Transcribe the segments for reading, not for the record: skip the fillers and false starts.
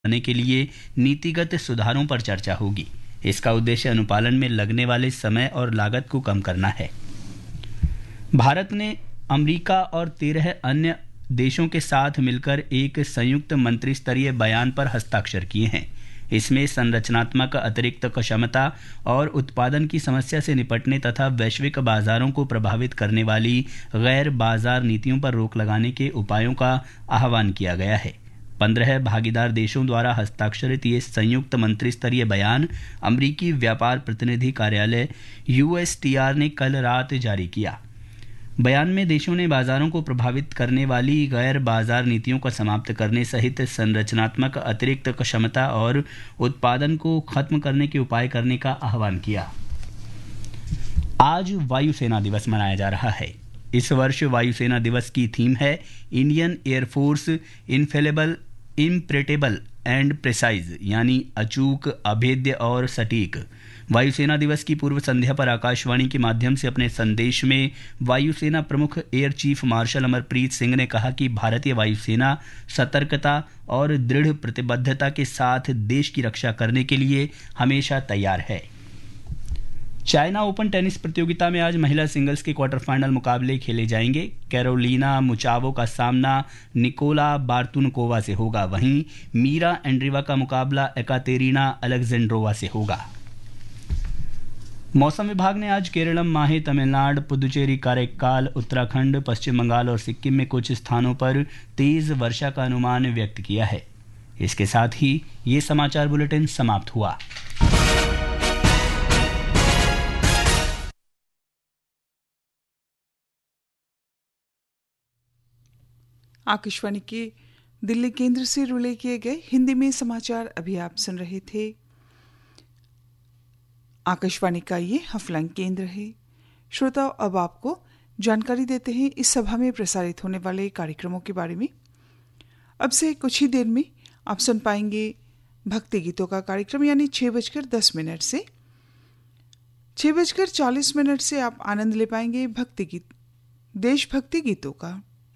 करने के लिए नीतिगत सुधारों पर चर्चा होगी। इसका उद्देश्य अनुपालन में लगने वाले समय और लागत को कम करना है। भारत ने अमेरिका और 13 अन्य देशों के साथ मिलकर एक संयुक्त मंत्री स्तरीय बयान पर हस्ताक्षर किए हैं। इसमें संरचनात्मक अतिरिक्त क्षमता और उत्पादन की समस्या से निपटने तथा वैश्विक बाजारों को प्रभावित करने वाली गैर बाजार नीतियों पर रोक लगाने के उपायों का आह्वान किया गया है। 15 भागीदार देशों द्वारा हस्ताक्षरित ये संयुक्त मंत्री स्तरीय बयान अमेरिकी व्यापार प्रतिनिधि कार्यालय USTR ने कल रात जारी किया। बयान में देशों ने बाजारों को प्रभावित करने वाली गैर बाजार नीतियों को समाप्त करने सहित संरचनात्मक अतिरिक्त क्षमता और उत्पादन को खत्म करने के उपाय करने का आह्वान किया। आज वायुसेना दिवस मनाया जा रहा है। इस वर्ष वायुसेना दिवस की थीम है Indian air force infallible, इम्प्रेटेबल and precise, यानी अचूक, अभेद्य और सटीक। वायुसेना दिवस की पूर्व संध्या पर आकाशवाणी के माध्यम से अपने संदेश में वायुसेना प्रमुख air chief marshal Amarpreet Singh ने कहा कि भारतीय वायुसेना सतर्कता और दृढ़ प्रतिबद्धता के साथ देश की रक्षा करने के लिए हमेशा तैयार है। चाइना ओपन टेनिस प्रतियोगिता में आज महिला सिंगल्स के क्वार्टर फाइनल मुकाबले खेले जाएंगे। कैरोलिना मुचावो का सामना निकोला बार्तुनकोवा से होगा, वहीं मीरा एंड्रीवा का मुकाबला एकातेरिना अलेक्जेंड्रोवा से होगा। मौसम विभाग ने आज केरलम, माहे, तमिलनाडु, पुदुचेरी, काரைक्काल, उत्तराखंड, पश्चिम बंगाल और सिक्किम में कुछ स्थानों पर तेज वर्षा का अनुमान व्यक्त किया है। इसके साथ ही ये समाचार बुलेटिन समाप्त हुआ। आकाशवाणी के दिल्ली केंद्र से रिले किए गए हिंदी में समाचार अभी आप सुन रहे थे। आकाशवाणी का ये हफलंग केंद्र है। श्रोताओ, अब आपको जानकारी देते हैं इस सभा में प्रसारित होने वाले कार्यक्रमों के बारे में। अब से कुछ ही देर में आप सुन पाएंगे भक्ति गीतों का कार्यक्रम, यानी 6:10 से 6:40 से आप आनंद ले पाएंगे भक्ति गीत, देशभक्ति गीतों का।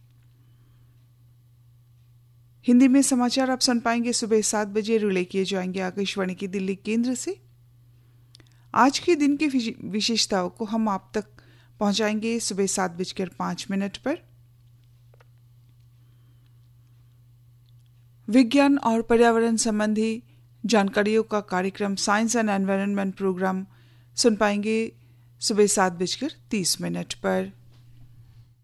हिंदी में समाचार आप सुन पाएंगे सुबह 7 बजे रिले किए जाएंगे आकाशवाणी की दिल्ली केंद्र से। आज के दिन की विशेषताओं को हम आप तक पहुंचाएंगे सुबह 7:05 पर। विज्ञान और पर्यावरण संबंधी जानकारियों का कार्यक्रम साइंस एंड एनवायरनमेंट प्रोग्राम सुन पाएंगे सुबह 7:30 पर।